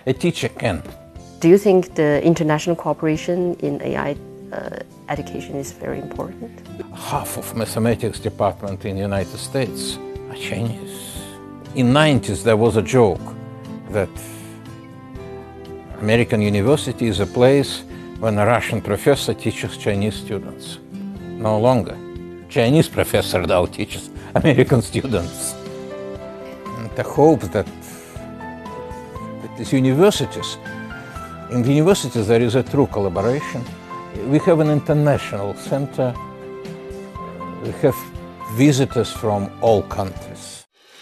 A teacher can. Do you think the international cooperation in AI education is very important? Half of mathematics department in the United States are Chinese. In the 90s there was a joke that American university is a place when a Russian professor teaches Chinese students. No longer. Chinese professor now teaches American students. And I hope that these universities, in the universities there is a true collaboration. We have an international center. We have visitors from all countries.